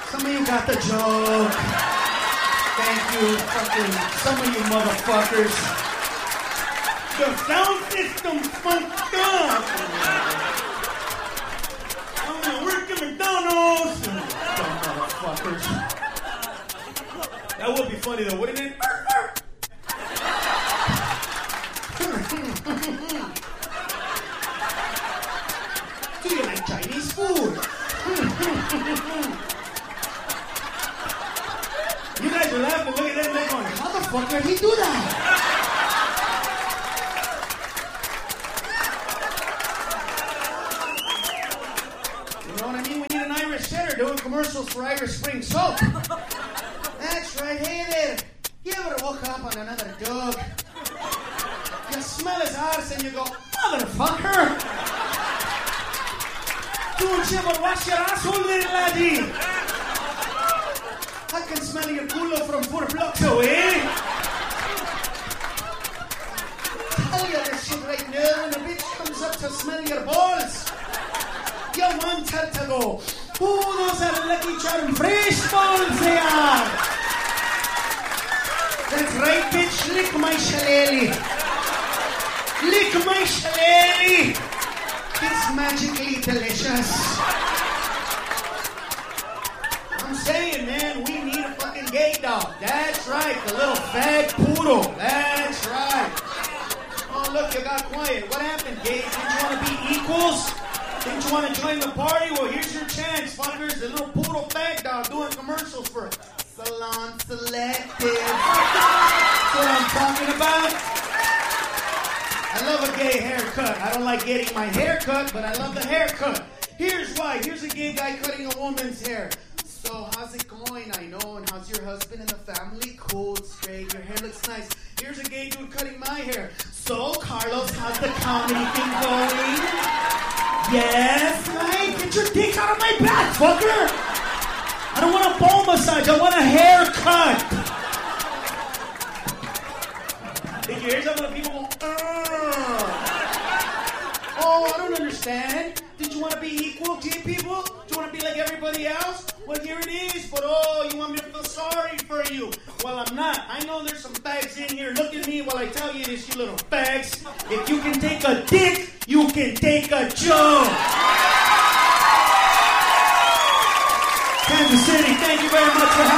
Some of you got the joke. Thank you, fucking, some of you motherfuckers. The sound system funked up. I'm gonna work at McDonald's. Dumb motherfuckers. That would be funny though, wouldn't it? Do you like Chinese food? You guys are laughing, look at them, they're going, how the fuck did he do that? You know what I mean? We need an Irish setter doing commercials for Irish Spring soap. That's right, hey there. You ever woke up on another dog? You smell his arse and you go, motherfucker! Don't you ever wash your asshole, little laddie? I can smell your culo from 4 blocks away. Tell you this shit right now, when a bitch comes up to smell your balls, you want her to go, oh, those are Lucky Charm fresh balls they are. That's right, bitch, lick my shillelagh. Lick my shillelagh. It's magically delicious. I'm saying, man, we need a fucking gay dog. That's right, the little fag poodle. That's right. Oh, look, you got quiet. What happened, gays? Didn't you want to be equals? Didn't you want to join the party? Well, here's your chance, fuckers. The little poodle fag dog doing commercials for Salon Selective. That's what I'm talking about. I love a gay haircut. I don't like getting my hair cut, but I love the haircut. Here's why. Here's a gay guy cutting a woman's hair. So, how's it going? I know. And how's your husband and the family? Cool, straight. Your hair looks nice. Here's a gay dude cutting my hair. So, Carlos, how's the comedy thing going? Yes, right? Get your dick out of my back, fucker! I don't want a ball massage. I want a haircut. Did you hear some of the people go, oh, I don't understand. Did you want to be equal, gay people? Do you want to be like everybody else? Well, here it is, but oh, you want me to feel sorry for you. Well, I'm not. I know there's some fags in here. Look at me while I tell you this, you little fags. If you can take a dick, you can take a joke. Kansas City, thank you very much for having me.